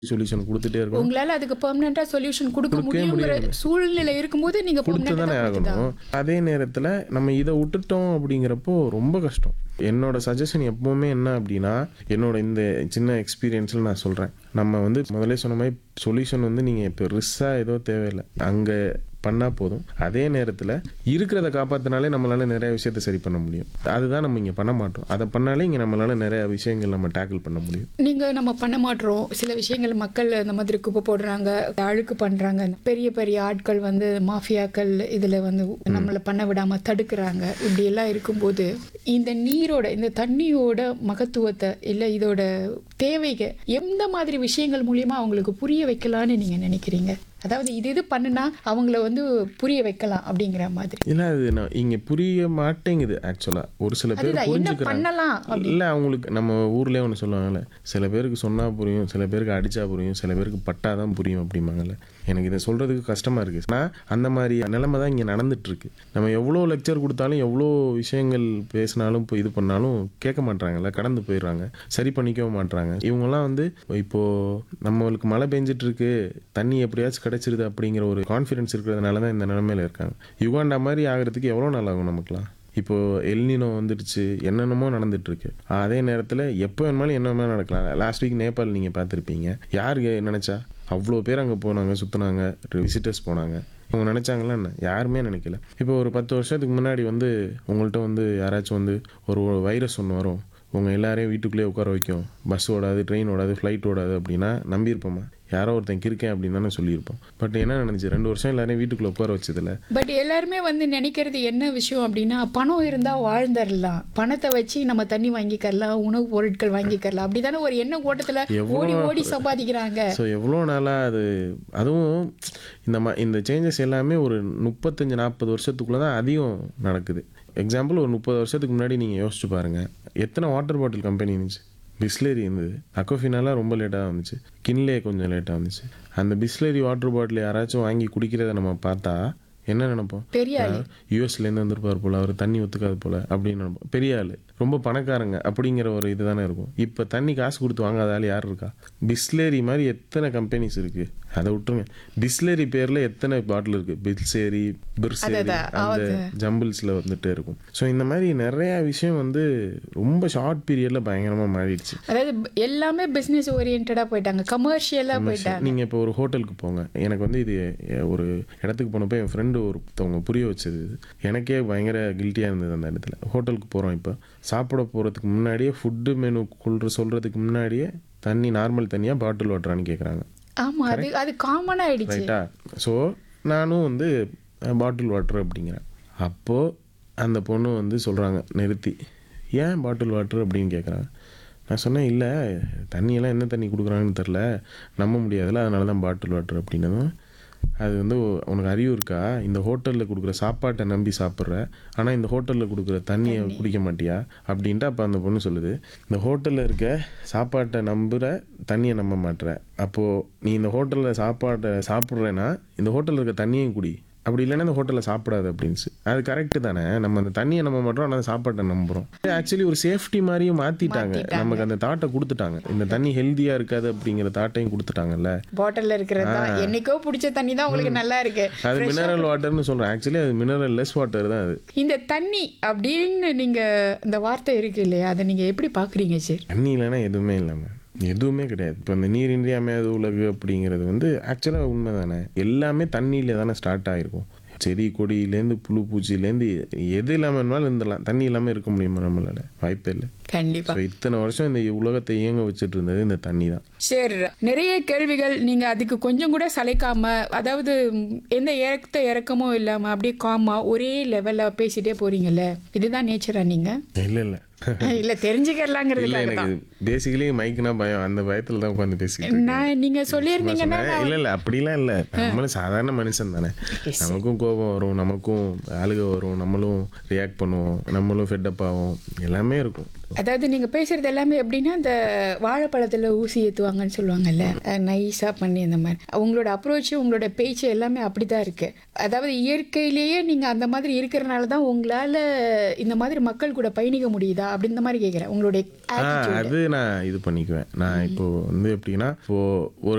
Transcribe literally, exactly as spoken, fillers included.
Solution கொடுத்துட்டே இருக்கணும். உங்களால அதுக்கு பெர்மனண்டா சொல்யூஷன் கொடுக்க கொடுக்கவே முடியுங்கிற முடியாது. சூழ்நிலை இருக்கும்போது நீங்க கொடுத்து தானே பெர்மனண்டா ஆகணும். அதே நேரத்தில் நம்ம இதை விட்டுட்டோம் அப்படிங்கிறப்போ ரொம்ப கஷ்டம். என்னோட சஜஷன் எப்பவுமே என்ன அப்படின்னா, என்னோட இந்த சின்ன எக்ஸ்பீரியன்ஸில் நான் சொல்கிறேன். நம்ம வந்து முதல்ல சொன்ன மாதிரி சொல்யூஷன் வந்து நீங்கள் பெருசாக ஏதோ தேவையில்லை, அங்கே பண்ணால் போதும். அதே நேரத்தில் இருக்கிறத காப்பாற்றினாலே நம்மளால நிறைய விஷயத்தை சரி பண்ண முடியும். அதுதான் நம்ம இங்கே பண்ண மாட்டோம். அதை பண்ணாலே இங்கே நம்மளால நிறைய விஷயங்கள் நம்ம டேக்கிள் பண்ண முடியும். நீங்க நம்ம பண்ண மாட்டோம். சில விஷயங்கள் மக்கள் இந்த மாதிரி குப்பை போடுறாங்க, அழுக்கு பண்றாங்க, பெரிய பெரிய ஆட்கள் வந்து மாஃபியாக்கள் இதுல வந்து நம்மளை பண்ண விடாம தடுக்கிறாங்க. இப்படி எல்லாம் இருக்கும்போது இந்த நீரோட இந்த தண்ணியோட மகத்துவத்தை இல்லை இதோட தேவைக எந்த மாதிரி விஷயங்கள் மூலியமா அவங்களுக்கு புரிய வைக்கலான்னு நீங்க நினைக்கிறீங்க? அதாவது இது இது பண்ணுனா அவங்கள வந்து புரிய வைக்கலாம் அப்படிங்கிற மாதிரி. இல்லை, அது நான் இங்கே புரிய மாட்டேங்குது ஆக்சுவலாக. ஒரு சில பேர் புரிஞ்சுக்கிறாங்க. இல்லை, அவங்களுக்கு நம்ம ஊர்லேயே ஒன்று சொல்லுவாங்கல்ல, சில பேருக்கு சொன்னால் புரியும், சில பேருக்கு அடித்தா புரியும், சில பேருக்கு பட்டா தான் புரியும் அப்படிம்பாங்கல்ல. எனக்கு இதை சொல்கிறதுக்கு கஷ்டமாக இருக்குது. ஆனால் அந்த மாதிரி நிலைமை தான் இங்கே நடந்துகிட்ருக்கு. நம்ம எவ்வளோ லெக்சர் கொடுத்தாலும் எவ்வளோ விஷயங்கள் பேசினாலும் இப்போ இது பண்ணாலும் கேட்க மாட்றாங்கல்ல, கடந்து போயிடுறாங்க, சரி பண்ணிக்கவும் மாட்றாங்க. இவங்கெல்லாம் வந்து இப்போது நம்மளுக்கு மழை பெஞ்சிட்ருக்கு, தண்ணி எப்படியாச்சும் கிடைச்சிருது அப்படிங்கிற ஒரு கான்ஃபிடென்ஸ் இருக்கிறதுனால தான் இந்த நிலைமையில இருக்காங்க. யுகாண்டா மாதிரி ஆகிறதுக்கு எவ்வளோ நாள் ஆகும் நமக்குலாம்? இப்போது எல்னினோ வந்துடுச்சு, என்னென்னமோ நடந்துட்டுருக்கு. அதே நேரத்தில் எப்போ வேணுமாலும் என்ன வேணாலும் நடக்கலாம். லாஸ்ட் வீக் நேபாள் நீங்கள் பார்த்துருப்பீங்க. யாருக்கு நினச்சா அவ்வளோ பேர் அங்கே போனாங்க, சுற்றுனாங்க, விசிட்டர்ஸ் போனாங்க. அவங்க நினச்சாங்களா என்ன? யாருமே நினைக்கல. இப்போ ஒரு பத்து வருஷத்துக்கு முன்னாடி வந்து உங்கள்கிட்ட வந்து யாராச்சும் வந்து ஒரு வைரஸ் ஒன்று வரும், உங்கள் எல்லாரையும் வீட்டுக்குள்ளேயே உட்கார வைக்கும், பஸ் ஓடாது, ட்ரெயின் ஓடாது, ஃப்ளைட் ஓடாது அப்படின்னா நம்பியிருப்போமா? யாரோ ஒருத்தன் இருக்கேன் அப்படின்னு தானே சொல்லியிருப்போம். பட் என்ன நினைச்சு ரெண்டு வருஷம் எல்லாரையும் வீட்டுக்குள்ள உட்கார வச்சதில்ல. பட் எல்லாருமே வந்து நினைக்கிறது என்ன விஷயம் அப்படின்னா, பணம் இருந்தால் வாழ்ந்துடலாம், பணத்தை வச்சு நம்ம தண்ணி வாங்கிக்கலாம், உணவுப் பொருட்கள் வாங்கிக்கலாம், அப்படிதானே ஒரு எண்ண ஓட்டத்தில் ஓடி ஓடி சம்பாதிக்கிறாங்க. ஸோ எவ்வளோ நாளாக அது, அதுவும் இந்த மா இந்த சேஞ்சஸ் எல்லாமே ஒரு முப்பத்தஞ்சு நாற்பது வருஷத்துக்குள்ளே தான் அதிகம் நடக்குது. எக்ஸாம்பிள், ஒரு முப்பது வருஷத்துக்கு முன்னாடி நீங்கள் யோசிச்சு பாருங்கள், எத்தனை வாட்டர் பாட்டில் கம்பெனி இருந்துச்சு. பிஸ்லரி இருந்தது, அக்கோஃபினாலாம் ரொம்ப லேட்டாக வந்துச்சு, கின்லே கொஞ்சம் லேட்டாக வந்துச்சு. அந்த பிஸ்லரி வாட்டர் பாட்டில் யாராச்சும் வாங்கி குடிக்கிறத நம்ம பார்த்தா என்ன நினைப்போம்? பெரிய ஆள், யூஎஸ்லேருந்து வந்திருப்பார் போல், அவர் தண்ணி ஒத்துக்காது போல் அப்படின்னு நினைப்போம். பெரிய ஆள், ரொம்ப பணக்காரங்க அப்படிங்கிற ஒரு இது தானே இருக்கும். இப்போ தண்ணி காசு கொடுத்து வாங்காத ஆள் யார் இருக்கா? பிஸ்லரி மாதிரி எத்தனை கம்பெனிஸ் இருக்குது, அதை விட்டுருங்க. பிஸ்லரி பேரில் எத்தனை பாட்டில் இருக்குது, பிஸ்லேரி, பிர்சேரி, அந்த ஜம்பிள்ஸில் வந்துட்டே இருக்கும். ஸோ இந்த மாதிரி நிறையா விஷயம் வந்து ரொம்ப ஷார்ட் பீரியடில் பயங்கரமாக மாறிடுச்சு. அதாவது எல்லாமே பிஸ்னஸ் ஓரியன்டாக போயிட்டாங்க, கமர்ஷியலாக போயிட்டாங்க. நீங்கள் இப்போ ஒரு ஹோட்டலுக்கு போங்க, எனக்கு வந்து இது ஒரு இடத்துக்கு போனப்போ என் ஃப்ரெண்டு ஒருத்தவங்க புரிய வச்சது, எனக்கே பயங்கர கில்ட்டியாக இருந்தது. அந்த இடத்துல ஹோட்டலுக்கு போகிறோம், இப்போ சாப்பிட போகிறதுக்கு முன்னாடியே ஃபுட்டு மெனு கொள்ற சொல்கிறதுக்கு முன்னாடியே தண்ணி நார்மல் தண்ணியாக பாட்டில் வாட்டரான்னு கேட்குறாங்க. ஆமாம், அது அது காமனாக ஆகிடுச்சு, ரைட்டா? ஸோ நானும் வந்து பாட்டில் வாட்டர் அப்படிங்கிறேன். அப்போது அந்த பொண்ணு வந்து சொல்கிறாங்க நிறுத்தி, ஏன் பாட்டில் வாட்டர் அப்படின்னு கேட்குறாங்க. நான் சொன்னேன், இல்லை தண்ணியெல்லாம் என்ன தண்ணி கொடுக்குறாங்கன்னு தெரில, நம்ப முடியாதுல்ல, அதனால தான் பாட்டில் வாட்டர் அப்படின்னதும், அது வந்து உனக்கு அறிவு இருக்கா? இந்த ஹோட்டலில் கொடுக்குற சாப்பாட்டை நம்பி சாப்பிட்ற, ஆனால் இந்த ஹோட்டலில் கொடுக்குற தண்ணியை குடிக்க மாட்டியா அப்படின்ட்டு. அப்போ அந்த பொண்ணு சொல்லுது, இந்த ஹோட்டலில் இருக்க சாப்பாட்டை நம்புகிற, தண்ணியை நம்ப மாட்டுற, அப்போது நீ இந்த ஹோட்டலில் சாப்பாட்டை சாப்பிட்றேன்னா இந்த ஹோட்டலில் இருக்க தண்ணியும் குடி, அப்படி இல்லைன்னா இந்த ஹோட்டலில் சாப்பிடாது அப்படின்னு. அது கரெக்டு தானே? நம்ம அந்த தண்ணியை நம்ப மாட்டோம், ஆனால் சாப்பாட்டை நம்புகிறோம். ஆக்சுவலி ஒரு சேஃப்டி மாதிரியும் மாற்றிட்டாங்க, நமக்கு அந்த தாட்டை கொடுத்துட்டாங்க. இந்த தண்ணி ஹெல்த்தியாக இருக்காது அப்படிங்கிற தாட்டையும் கொடுத்துட்டாங்கல்ல. பாட்டிலில் இருக்கிறது தான் என்னைக்கோ பிடிச்ச தண்ணி தான் உங்களுக்கு நல்லா இருக்கு, அது மினரல் வாட்டர்னு சொல்கிறேன். ஆக்சுவலி அது மினரல் லெஸ் வாட்டர் தான் அது. இந்த தண்ணி அப்படின்னு நீங்கள் இந்த வார்த்தை இருக்கு இல்லையா, அதை நீங்கள் எப்படி பார்க்குறீங்க சார்? தண்ணி இல்லைன்னா எதுவுமே இல்லாமல் எதுவுமே கிடையாது. இப்போ இந்த நீர் இன்றியமையாத உலகு அப்படிங்கிறது வந்து ஆக்சுவலாக உண்மை தானே. எல்லாமே தண்ணியில் தானே ஸ்டார்ட் ஆகிருக்கும். செடி கொடியிலேருந்து புழு பூச்சியிலேருந்து எது இல்லாமல் இருந்தாலும் இருந்துடலாம், தண்ணி இல்லாமல் இருக்க முடியுமா? நம்மளால வாய்ப்பே இல்லை. கண்டிப்பாக. இத்தனை வருஷம் இந்த உலகத்தை இயங்க வச்சுட்டு இருந்தது இந்த தண்ணி தான். சரி, நிறைய கேள்விகள் நீங்கள் அதுக்கு கொஞ்சம் கூட சளைக்காம, அதாவது எந்த இறக்க இறக்கமோ இல்லாமல் அப்படியே காமா ஒரே லெவலில் பேசிட்டே போறீங்கல்ல, இதுதான் நேச்சரா நீங்கள்? இல்லை இல்லை இல்லை தெரிஞ்சுக்கலாங்கிறது இல்லை, எனக்கு பேசிக்கலி மைக்குனா பயம், அந்த பயத்தில் தான் உட்காந்து பேசிக்கிட்டு நான் நீங்கள் சொல்லியிருந்தீங்கன்னா. இல்லை இல்லை அப்படிலாம் இல்லை, நம்மளும் சாதாரண மனுஷன் தானே, நமக்கும் கோபம் வரும், நமக்கும் அழுக வரும், நம்மளும் ரியாக்ட் பண்ணுவோம், நம்மளும் ஃபெட்டப் ஆகும், எல்லாமே இருக்கும். அதாவது நீங்கள் பேசுகிறது எல்லாமே எப்படின்னா, இந்த வாழைப்பழத்தில் ஊசி ஏற்றுவாங்கன்னு சொல்லுவாங்கல்ல, நைஸாக பண்ணி அந்த மாதிரி உங்களோட அப்ரோச்சு, உங்களோட பேச்சு எல்லாமே அப்படி தான் இருக்குது. அதாவது இயற்கையிலேயே நீங்கள் அந்த மாதிரி இருக்கிறனால தான் உங்களால் இந்த மாதிரி மக்கள் கூட பயணிக்க முடியுதா அப்படின்ற மாதிரி கேட்குறேன். உங்களுடைய அது நான் இது பண்ணிக்குவேன். நான் இப்போ வந்து எப்படின்னா, இப்போ ஒரு